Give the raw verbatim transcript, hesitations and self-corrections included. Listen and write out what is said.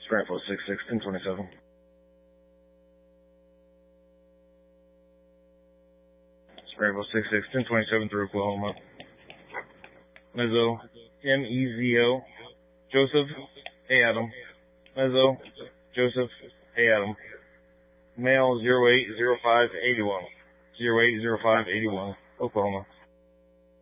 Springfield six six, ten twenty-seven. Springfield six six, ten twenty-seven through Oklahoma. Mezzo, M E Z O, Joseph, hey Adam. Mezzo, Joseph, hey Adam. Male zero eight zero five eight one, zero eight zero five eight one, Oklahoma.